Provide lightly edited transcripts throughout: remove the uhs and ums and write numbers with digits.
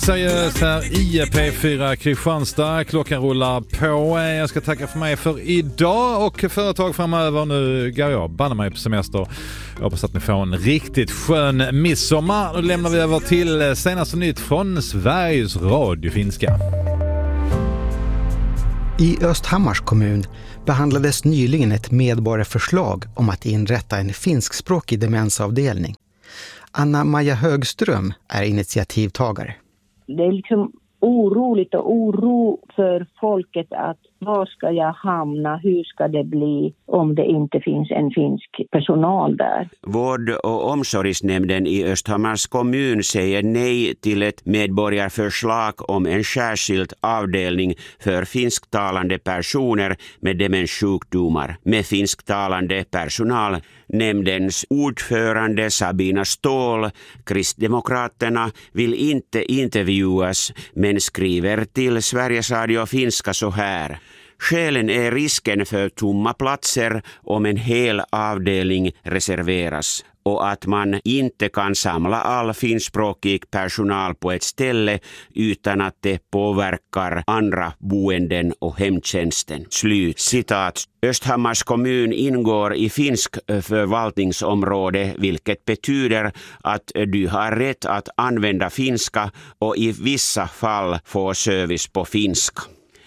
Seriöst här i P4 Kristianstad. Klockan rullar på. Jag ska tacka för mig för idag och företag framöver. Nu går jag banna mig på semester. Jag hoppas att ni får en riktigt skön midsommar. Nu lämnar vi över till senaste nytt från Sveriges Radio Finska. I Östhammars kommun behandlades nyligen ett medborgarförslag om att inrätta en finskspråkig demensavdelning. Anna-Maja Högström är initiativtagare. Det är liksom oroligt och oro för folket att var ska jag hamna, hur ska det bli om det inte finns en finsk personal där. Vård- och omsorgsnämnden i Östhammars kommun säger nej till ett medborgarförslag om en särskild avdelning för finsktalande personer med demenssjukdomar med finsktalande personal. Nämndens ordförande Sabina Ståhl, Kristdemokraterna, vill inte intervjuas men skriver till Sveriges Radio Finska så här. Skälen är risken för tomma platser om en hel avdelning reserveras och att man inte kan samla all finskspråkig personal på ett ställe utan att det påverkar andra boenden och hemtjänsten. Slut citat. Östhammars kommun ingår i finsk förvaltningsområde, vilket betyder att du har rätt att använda finska och i vissa fall få service på finska.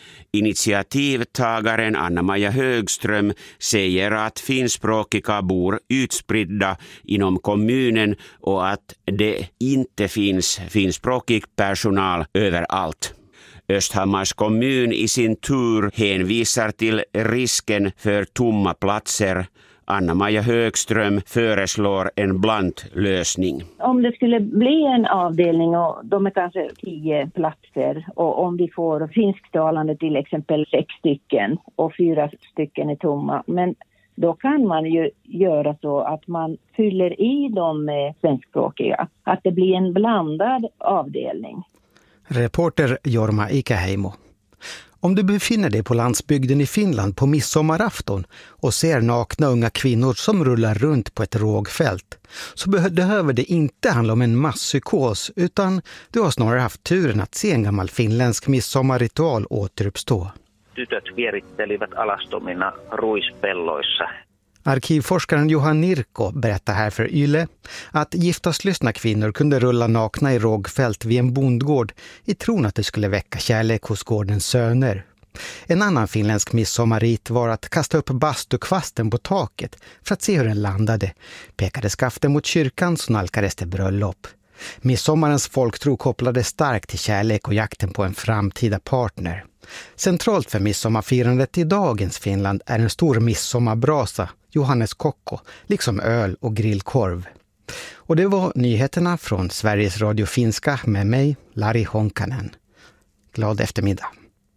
Initiativtagaren Anna-Maja Högström säger att finskspråkiga bor utspridda inom kommunen och att det inte finns finskspråkig personal överallt. Östhammars kommun i sin tur hänvisar till risken för tomma platser. Anna-Maja Högström föreslår en blandlösning. Om det skulle bli en avdelning och de är kanske 10 platser och om vi får finsktalande till exempel 6 stycken och 4 stycken är tomma. Men då kan man ju göra så att man fyller i dem med svenskspråkiga. Att det blir en blandad avdelning. Reporter Jorma Ikäheimo. Om du befinner dig på landsbygden i Finland på midsommarafton och ser nakna unga kvinnor som rullar runt på ett rågfält så behöver det inte handla om en masspsykos utan du har snarare haft turen att se en gammal finländsk midsommarritual återuppstå. Tytöt vierittelivät alastomina ruispelloissa. Arkivforskaren Johan Nirko berättar här för Yle att giftaslystna kvinnor kunde rulla nakna i rågfält vid en bondgård i tron att det skulle väcka kärlek hos gårdens söner. En annan finländsk midsommarrit var att kasta upp bastukvasten på taket för att se hur den landade. Pekade skaften mot kyrkan så nalkades det bröllop. Midsommarens folktro kopplade starkt till kärlek och jakten på en framtida partner. Centralt för midsommarfirandet i dagens Finland är en stor midsommarbrasa, Johannes Kokko, liksom öl och grillkorv. Och det var nyheterna från Sveriges Radio Finska med mig, Lari Honkanen. Glad eftermiddag.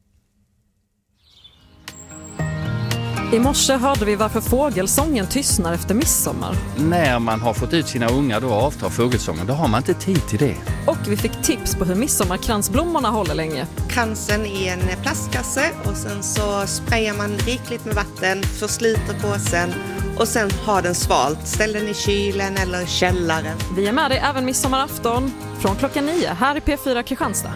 I morse hörde vi varför fågelsången tystnar efter midsommar. När man har fått ut sina ungar då avtar fågelsången, då har man inte tid till det. Och vi fick tips på hur midsommarkransblommorna håller länge. Kransen i en plastkasse och sen så sprayar man rikligt med vatten, försliter påsen och sen har den svalt. Ställ den i kylen eller källaren. Vi är med dig även midsommarafton från klockan 9 här i P4 Kristianstad.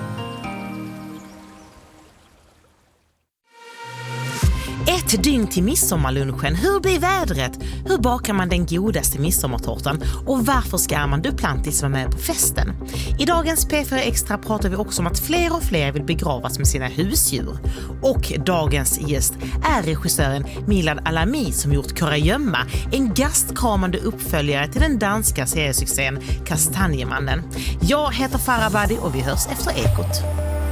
Ett dygn till midsommarlunchen. Hur blir vädret? Hur bakar man den godaste midsommartårtan? Och varför ska Armand Duplantis vara med på festen? I dagens P4 Extra pratar vi också om att fler och fler vill begravas med sina husdjur. Och dagens gäst är regissören Milad Alami som gjort Kurragömma, en gastkramande uppföljare till den danska seriesuccén Kastanjemannen. Jag heter Farah Badi och vi hörs efter Ekot.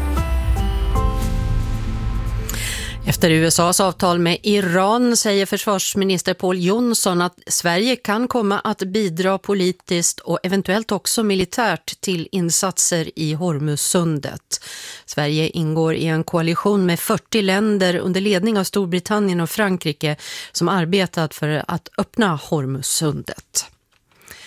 Efter USAs avtal med Iran säger försvarsminister Paul Jonsson att Sverige kan komma att bidra politiskt och eventuellt också militärt till insatser i Hormuzsundet. Sverige ingår i en koalition med 40 länder under ledning av Storbritannien och Frankrike som arbetat för att öppna Hormuzsundet.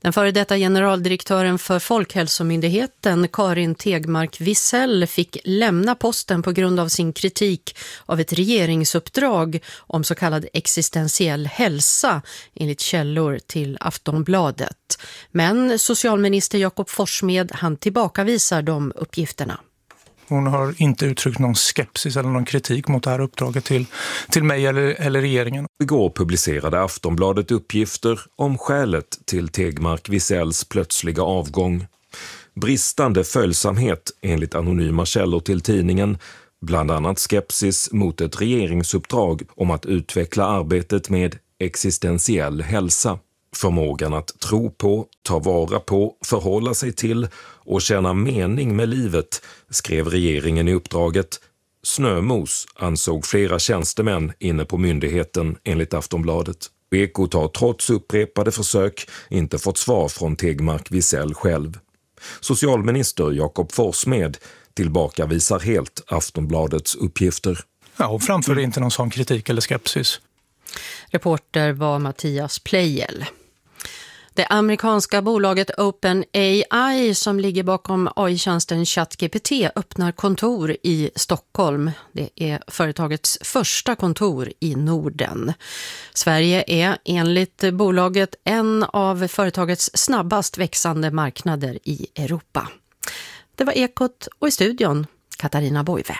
Den före detta generaldirektören för Folkhälsomyndigheten, Karin Tegmark Wisell, fick lämna posten på grund av sin kritik av ett regeringsuppdrag om så kallad existentiell hälsa, enligt källor till Aftonbladet. Men socialminister Jakob Forssmed, han tillbakavisar de uppgifterna. Hon har inte uttryckt någon skepsis eller någon kritik mot det här uppdraget till mig eller regeringen. Igår publicerade Aftonbladet uppgifter om skälet till Tegmark Wisells plötsliga avgång. Bristande följsamhet enligt anonyma källor till tidningen, bland annat skepsis mot ett regeringsuppdrag om att utveckla arbetet med existentiell hälsa. Förmågan att tro på, ta vara på, förhålla sig till och känna mening med livet, skrev regeringen i uppdraget. Snömos, ansåg flera tjänstemän inne på myndigheten, enligt Aftonbladet. Ekot har trots upprepade försök inte fått svar från Tegmark Wisell själv. Socialminister Jakob Forssmed tillbakavisar helt Aftonbladets uppgifter. Ja, och framför inte någon sån kritik eller skepsis. Reporter var Mattias Pleijel. Det amerikanska bolaget OpenAI som ligger bakom AI-tjänsten ChatGPT öppnar kontor i Stockholm. Det är företagets första kontor i Norden. Sverige är enligt bolaget en av företagets snabbast växande marknader i Europa. Det var Ekot och i studion Katarina Boive.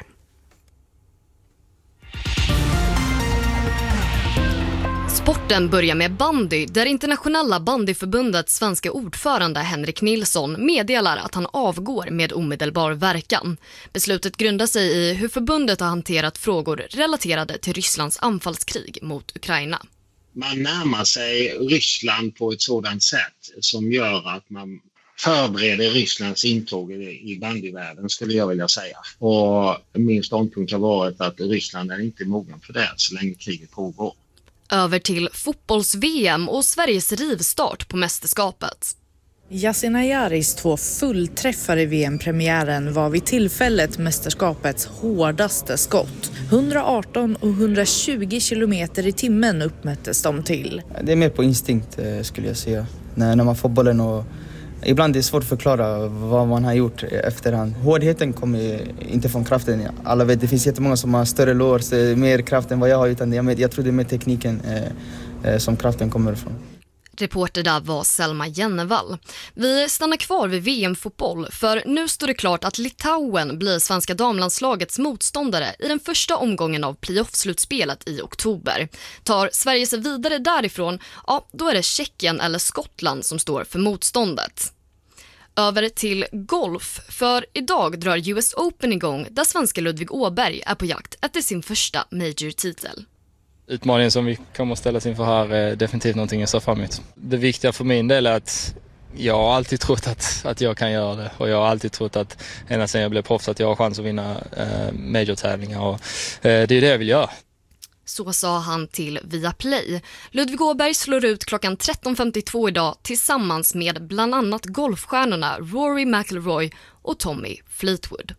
Sporten börjar med bandy, där internationella bandyförbundets svenska ordförande Henrik Nilsson meddelar att han avgår med omedelbar verkan. Beslutet grundar sig i hur förbundet har hanterat frågor relaterade till Rysslands anfallskrig mot Ukraina. Man närmar sig Ryssland på ett sådant sätt som gör att man förbereder Rysslands intåg i bandyvärlden, skulle jag vilja säga. Och min ståndpunkt har varit att Ryssland är inte mogen för det så länge kriget pågår. Över till fotbolls-VM och Sveriges rivstart på mästerskapet. Yasin Ayaris 2 fullträffar i VM-premiären var vid tillfället mästerskapets hårdaste skott. 118 och 120 kilometer i timmen uppmättes de till. Det är mer på instinkt skulle jag säga. När man får bollen och ibland är det svårt att förklara vad man har gjort efterhand. Hårdheten kommer inte från kraften. Alla vet, det finns jättemånga som har större lår, så mer kraft än vad jag har. Utan jag tror det är med tekniken som kraften kommer ifrån. Reporter där var Selma Jennevall. Vi stannar kvar vid VM-fotboll, för nu står det klart att Litauen blir svenska damlandslagets motståndare i den första omgången av playoff-slutspelet i oktober. Tar Sverige sig vidare därifrån, ja, då är det Tjeckien eller Skottland som står för motståndet. Över till golf, för idag drar US Open igång där svenska Ludvig Åberg är på jakt efter sin första major-titel. Utmaningen som vi kommer att ställas inför här är definitivt någonting jag ser fram emot. Det viktiga för min del är att jag har alltid trott att jag kan göra det. Och jag har alltid trott att ända sedan jag blev proffs att jag har chans att vinna major-tävlingar. Och det är det jag vill göra. Så sa han till Viaplay. Ludvig Åberg slår ut klockan 13.52 idag tillsammans med bland annat golfstjärnorna Rory McIlroy och Tommy Fleetwood.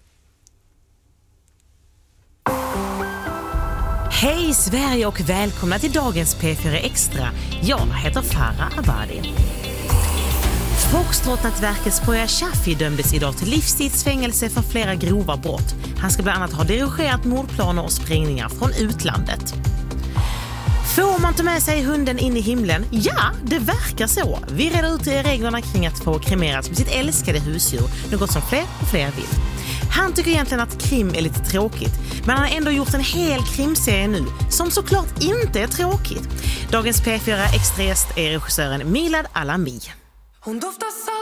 Hej Sverige och välkomna till dagens P4 Extra. Jag heter Farah Abadi. Foxtrot-nätverkets Poya Shafi dömdes idag till livstidsfängelse för flera grova brott. Han ska bland annat ha dirigerat mordplaner och sprängningar från utlandet. Får man ta med sig hunden in i himlen? Ja, det verkar så. Vi reder ut reglerna kring att få kremeras med sitt älskade husdjur, något som fler och fler vill. Han tycker egentligen att krim är lite tråkigt, men han har ändå gjort en hel krimserie nu som såklart inte är tråkigt. Dagens P4 Extra gäst är regissören Milad Alami. Hon doftar salt